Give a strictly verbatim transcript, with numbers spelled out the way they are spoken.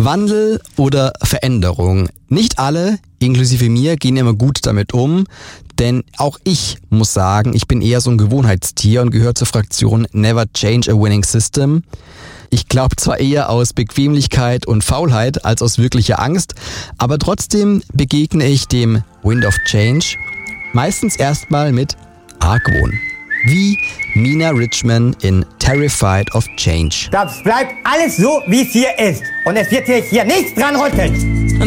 Wandel oder Veränderung. Nicht alle, inklusive mir, gehen immer gut damit um, denn auch ich muss sagen, ich bin eher so ein Gewohnheitstier und gehöre zur Fraktion Never Change a Winning System. Ich glaube zwar eher aus Bequemlichkeit und Faulheit als aus wirklicher Angst, aber trotzdem begegne ich dem Wind of Change meistens erstmal mit Argwohn. Wie Mina Richman in Terrified of Change. Das bleibt alles so, wie es hier ist. Und es wird sich hier nichts dran rütteln.